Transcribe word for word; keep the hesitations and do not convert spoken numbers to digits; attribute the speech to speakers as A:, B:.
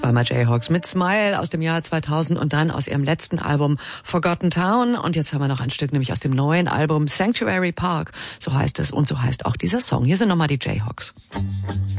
A: Zweimal Jayhawks mit Smile aus dem Jahr zweitausend und dann aus ihrem letzten Album Forgotten Town. Und jetzt hören wir noch ein Stück, nämlich aus dem neuen Album Sanctuary Park. So heißt es und so heißt auch dieser Song. Hier sind nochmal die Jayhawks.